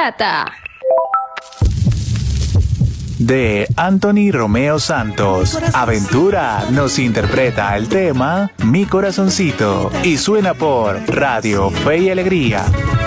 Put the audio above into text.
bachata. De Anthony Romeo Santos. Aventura nos interpreta el tema Mi Corazoncito y suena por Radio Fe y Alegría.